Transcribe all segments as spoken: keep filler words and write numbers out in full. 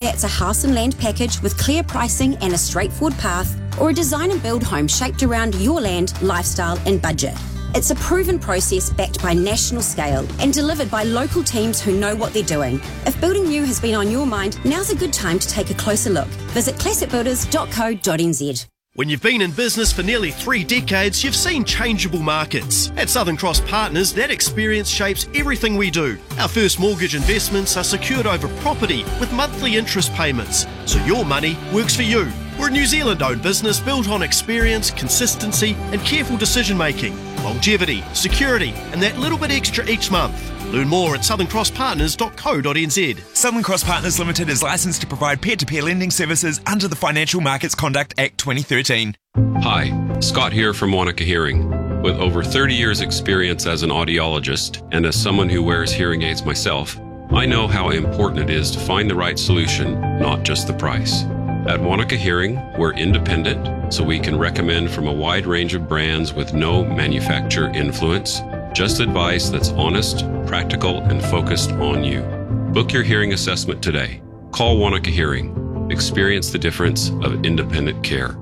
that's a house and land package with clear pricing and a straightforward path, or a design and build home shaped around your land, lifestyle and budget. It's a proven process backed by national scale and delivered by local teams who know what they're doing. If building new has been on your mind, now's a good time to take a closer look. Visit classic builders dot co dot n z. When you've been in business for nearly three decades, you've seen changeable markets. At Southern Cross Partners, that experience shapes everything we do. Our first mortgage investments are secured over property with monthly interest payments, so your money works for you. We're a New Zealand-owned business built on experience, consistency and careful decision-making, longevity, security and that little bit extra each month. Learn more at southern cross partners dot co dot n z. Southern Cross Partners Limited is licensed to provide peer-to-peer lending services under the Financial Markets Conduct Act twenty thirteen. Hi, Scott here from Wanaka Hearing. With over thirty years experience as an audiologist and as someone who wears hearing aids myself, I know how important it is to find the right solution, not just the price. At Wanaka Hearing, we're independent, so we can recommend from a wide range of brands with no manufacturer influence, just advice that's honest, practical, and focused on you. Book your hearing assessment today. Call Wanaka Hearing. Experience the difference of independent care.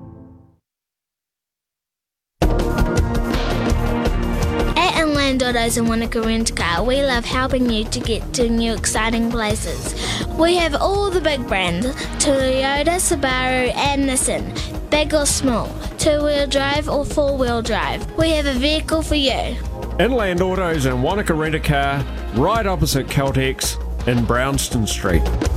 At Inland Autos and Wanaka Rent Car, we love helping you to get to new exciting places. We have all the big brands, Toyota, Subaru and Nissan, big or small, two-wheel drive or four-wheel drive. We have a vehicle for you. Inland Autos and Wanaka Rent a Car, right opposite Caltex in Brownston Street.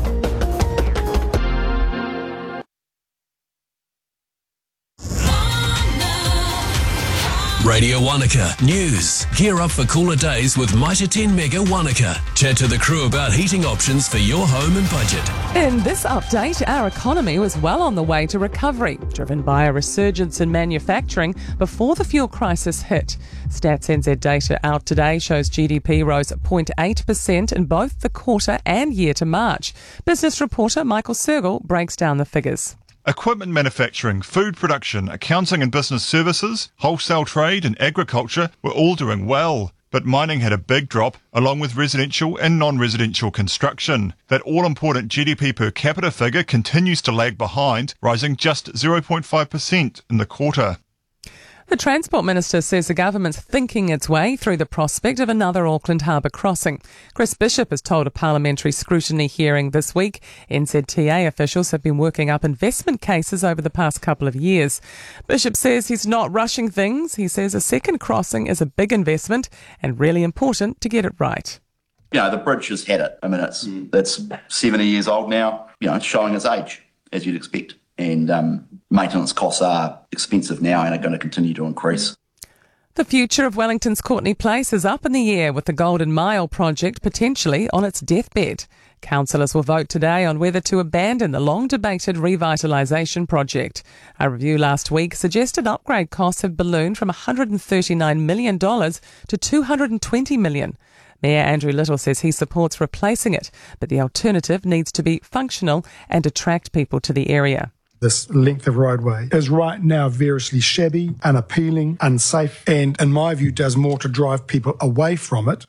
Radio Wanaka News. Gear up for cooler days with Mitre ten Mega Wanaka. Chat to the crew about heating options for your home and budget. In this update, our economy was well on the way to recovery, driven by a resurgence in manufacturing before the fuel crisis hit. Stats N Z data out today shows G D P rose zero point eight percent in both the quarter and year to March. Business reporter Michael Sergel breaks down the figures. Equipment manufacturing, food production, accounting and business services, wholesale trade and agriculture were all doing well. But mining had a big drop, along with residential and non-residential construction. That all-important G D P per capita figure continues to lag behind, rising just zero point five percent in the quarter. The Transport Minister says the government's thinking its way through the prospect of another Auckland Harbour crossing. Chris Bishop has told a parliamentary scrutiny hearing this week N Z T A officials have been working up investment cases over the past couple of years. Bishop says he's not rushing things. He says a second crossing is a big investment and really important to get it right. You know, the bridge has had it. I mean, it's, it's seventy years old now, you know, it's showing its age, as you'd expect. And um, maintenance costs are expensive now and are going to continue to increase. The future of Wellington's Courtney Place is up in the air with the Golden Mile project potentially on its deathbed. Councillors will vote today on whether to abandon the long-debated revitalisation project. A review last week suggested upgrade costs have ballooned from one hundred thirty-nine million dollars to two hundred twenty million dollars. Mayor Andrew Little says he supports replacing it, but the alternative needs to be functional and attract people to the area. This length of roadway is right now variously shabby, unappealing, unsafe, and in my view does more to drive people away from it.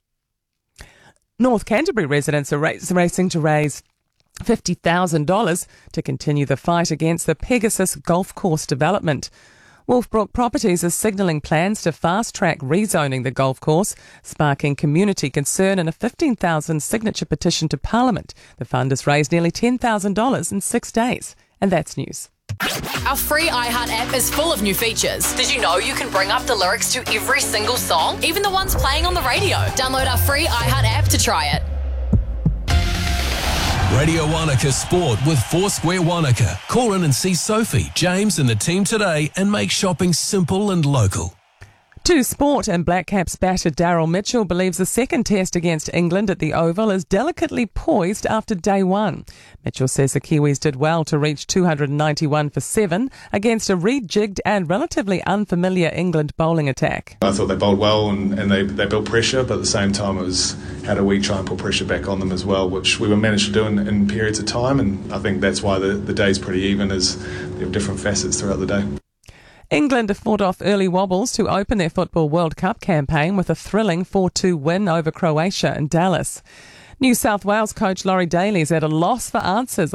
North Canterbury residents are racing to raise fifty thousand dollars to continue the fight against the Pegasus golf course development. Wolfbrook Properties is signalling plans to fast-track rezoning the golf course, sparking community concern in a fifteen thousand signature petition to Parliament. The fund has raised nearly ten thousand dollars in six days. And that's news. Our free iHeart app is full of new features. Did you know you can bring up the lyrics to every single song, even the ones playing on the radio? Download our free iHeart app to try it. Radio Wanaka Sport with Foursquare Wanaka. Call in and see Sophie, James and the team today and make shopping simple and local. To sport, and Black Caps batter Daryl Mitchell believes the second test against England at the Oval is delicately poised after day one. Mitchell says the Kiwis did well to reach two hundred ninety-one for seven against a rejigged and relatively unfamiliar England bowling attack. I thought they bowled well and, and they, they built pressure, but at the same time it was how do we try and put pressure back on them as well, which we were managed to do in, in periods of time, and I think that's why the, the day's pretty even, as there are different facets throughout the day. England have fought off early wobbles to open their Football World Cup campaign with a thrilling four two win over Croatia in Dallas. New South Wales coach Laurie Daly is at a loss for answers